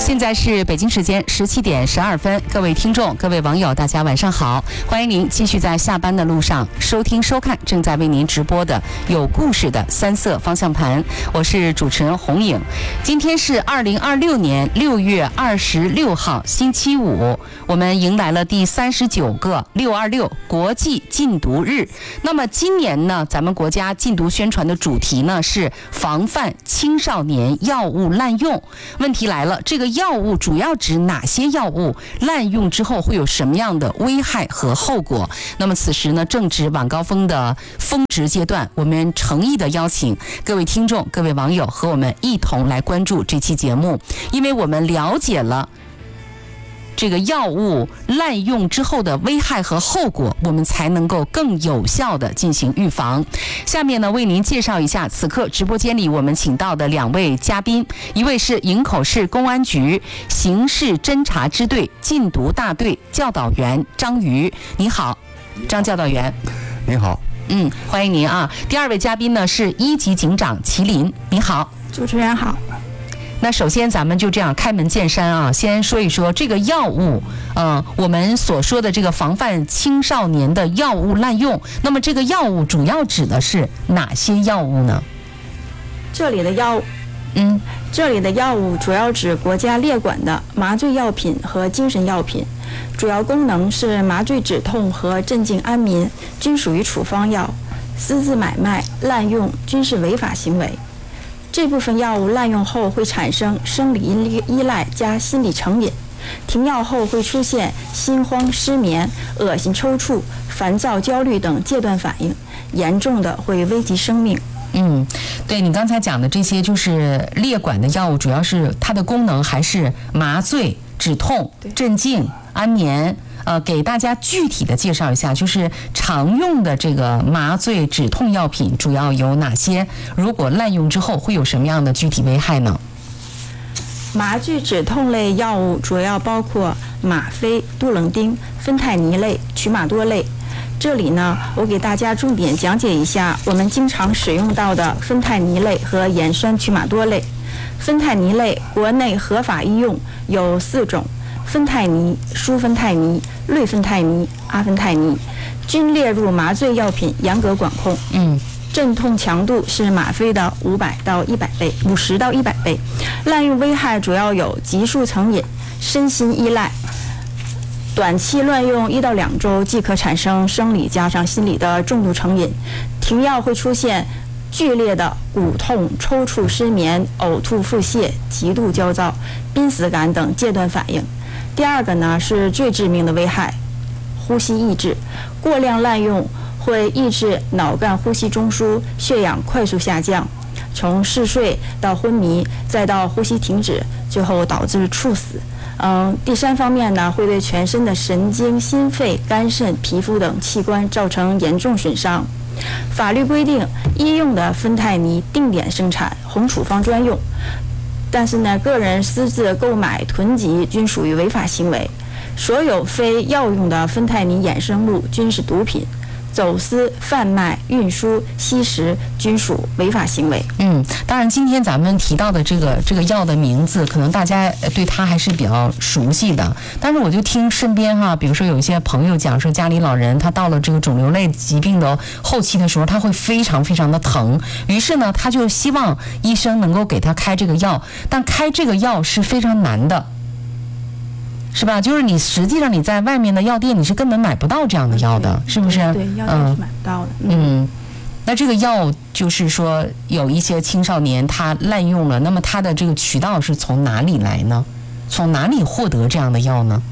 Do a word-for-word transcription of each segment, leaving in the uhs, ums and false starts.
现在是北京时间十七点十二分，各位听众、各位网友，大家晚上好！欢迎您继续在下班的路上收听、收看正在为您直播的有故事的三色方向盘，我是主持人红颖。今天是二零二六年六月二十六号，星期五，我们迎来了第三十九个六二六国际禁毒日。那么今年呢，咱们国家禁毒宣传的主题呢是防范青少年药物滥用。问题来了，这个药物主要指哪些药物？滥用之后会有什么样的危害和后果？那么此时呢，正值晚高峰的峰值阶段，我们诚意的邀请各位听众、各位网友和我们一同来关注这期节目，因为我们了解了这个药物滥用之后的危害和后果，我们才能够更有效的进行预防。下面呢，为您介绍一下此刻直播间里我们请到的两位嘉宾，一位是营口市公安局刑事侦查支队禁毒大队教导员张瑜。你好，张教导员。 你好。 嗯，欢迎您啊。第二位嘉宾呢是一级警长麒麟。你好。 主持人好。 那首先咱们就这样开门见山啊，先说一说这个药物，嗯、呃，我们所说的这个防范青少年的药物滥用，那么这个药物主要指的是哪些药物呢？ 这里的药物， 嗯， 这里的药物主要指国家列管的麻醉药品和精神药品，主要功能是麻醉止痛和镇静安眠，均属于处方药，私自买卖、滥用均是违法行为。这部分药物滥用后会产生生理依赖加心理成瘾，停药后会出现心慌、失眠、恶心、抽搐、烦躁、焦虑等戒断反应，严重的会危及生命。 嗯，对，你刚才讲的这些就是列管的药物，主要是它的功能还是麻醉、止痛、镇静、安眠。呃，给大家具体的介绍一下，就是常用的这个麻醉止痛药品主要有哪些？如果滥用之后会有什么样的具体危害呢？ 麻醉止痛类药物主要包括吗啡、杜冷丁、芬太尼类、曲马多类。这里呢，我给大家重点讲解一下我们经常使用到的芬太尼类和盐酸曲马多类。芬太尼类国内合法医用有四种。芬太尼、舒芬太尼、类芬太尼、阿芬太尼均列入麻醉药品严格管控。 嗯， 镇痛强度是吗啡的五百到一百倍，五十到一百倍。滥用危害主要有急速成瘾、身心依赖。短期乱用一到两周即可产生生理加上心理的重度成瘾，停药会出现剧烈的骨痛、抽搐、失眠、呕吐、腹泻、极度焦躁、濒死感等戒断反应。第二个呢是最致命的危害，呼吸抑制。过量滥用会抑制脑干呼吸中枢，血氧快速下降，从嗜睡到昏迷，再到呼吸停止，最后导致猝死。嗯，第三方面呢，会对全身的神经、心肺、肝肾、皮肤等器官造成严重损伤。法律规定，医用的芬太尼定点生产，红处方专用。但是呢，个人私自购买、囤积均属于违法行为。所有非药用的芬太尼衍生物均是毒品，走私、贩卖、运输、吸食均属违法行为。 嗯，当然，今天咱们提到的这个这个药的名字，可能大家对它还是比较熟悉的。但是我就听身边哈、啊，比如说有一些朋友讲说，家里老人他到了这个肿瘤类疾病的后期的时候，他会非常非常的疼，于是呢，他就希望医生能够给他开这个药，但开这个药是非常难的。是吧？就是你实际上你在外面的药店你是根本买不到这样的药的，是不是？ 对，药店是买不到的。 嗯，嗯，那这个药就是说有一些青少年他滥用了，那么他的这个渠道是从哪里来呢？从哪里获得这样的药呢？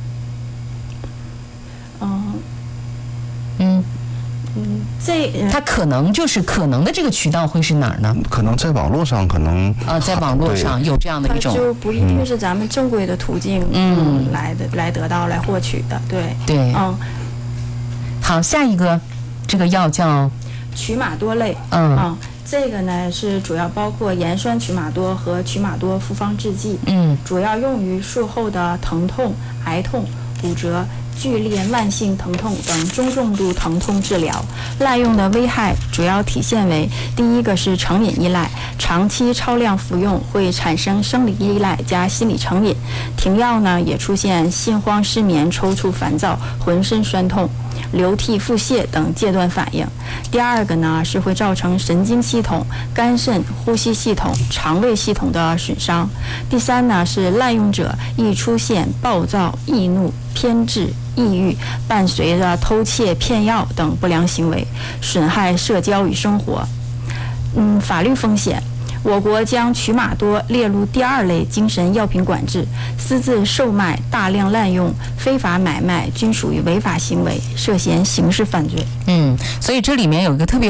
嗯嗯嗯，这他可能就是可能的这个渠道会是哪儿呢？ 可能在网络上，可能呃，在网络上有这样的一种， 就不一定是咱们正规的途径，嗯，嗯来的来得到来获取的，对对， 嗯。 好，下一个，这个药叫曲马多类， 嗯。 嗯这个呢是主要包括盐酸曲马多和曲马多复方制剂， 嗯， 主要用于术后的疼痛、癌痛、骨折、 剧烈慢性疼痛等中重度疼痛治疗。滥用的危害主要体现为：第一个是成瘾依赖，长期超量服用会产生生理依赖加心理成瘾，停药呢也出现心慌、失眠、抽搐、烦躁、浑身酸痛、流涕、腹泻等戒断反应。第二个呢是会造成神经系统、肝肾、呼吸系统、肠胃系统的损伤。第三呢是滥用者易出现暴躁、易怒、偏执、抑郁，伴随着偷窃、骗药等不良行为，损害社交与生活。嗯，法律风险。我国将曲马多列入第二类精神药品管制，私自售卖、大量滥用、非法买卖均属于违法行为，涉嫌刑事犯罪。 嗯，所以这里面有一个特别